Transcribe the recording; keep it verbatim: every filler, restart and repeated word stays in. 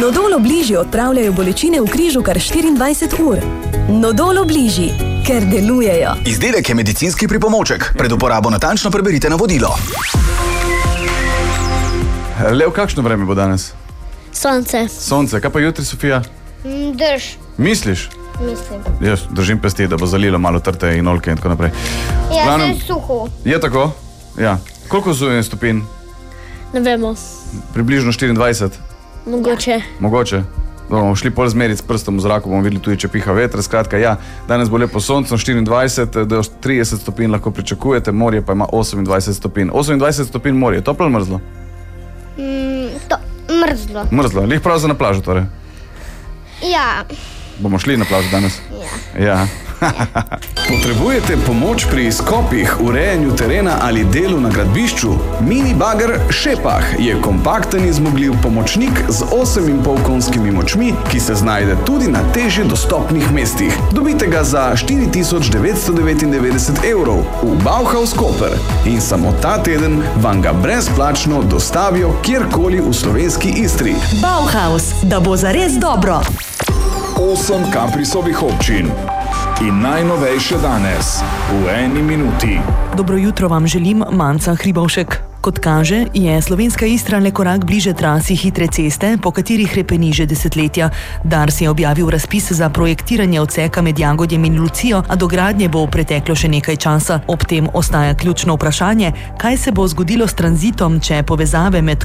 Nodol Obliži odpravljajo bolečine v križu kar štiriindvajset ur. Nodol Obliži, ker delujejo. Izdelek je medicinski pripomoček. Pred uporabo natančno preberite navodilo. Lev, kakšno vreme bo danes? Sonce. Sonce. Kaj pa jutri, Sofija? Drž. Misliš? Mislim. Jaz držim pesti, da bo zalilo malo trte in olke in tako naprej. Ja, Glavnem, to je suho. Je tako? Ja. Koliko zunaj stopinj? Ne vemo. Približno štiriindvajset? Mogoče. Mogoče. Bomo šli pol zmeriti s prstom v zraku, bomo videli tudi, če piha veter. Skratka, ja, danes bo lepo sončno, štiriindvajset do trideset stopinj lahko pričakujete, morje pa ima osemindvajset stopinj. osemindvajset stopinj morje, toplo ali mrzlo? Mm, to, mrzlo. Mrzlo, lih prav za na plažo torej. Ja. Bomo šli na plažo danes? Ja. Ja. Potrebujete pomoč pri izkopih, urejanju terena ali delu na gradbišču? Mini bager Šepah je kompakten in zmogljiv pomočnik z osem in pol konjskimi močmi, ki se znajde tudi na težje dostopnih mestih. Dobite ga za štiri tisoč devetsto devetindevetdeset evrov v Bauhaus Koper in samo ta teden vam ga brezplačno dostavijo kjerkoli v slovenski Istri. Bauhaus, da bo zares dobro. Osem Kaprisovih občin in najnovejše danes v eni minuti. Dobro jutro vam želim, Manca Hribovšek. Kot kaže, je slovenska Istra le korak bliže trasi hitre ceste, po kateri hrepeni že desetletja. Dars je objavil razpis za projektiranje odseka med Jagodjem in Lucijo, a do gradnje bo preteklo še nekaj časa. Ob tem ostaja ključno vprašanje, kaj se bo zgodilo s tranzitom, če povezave med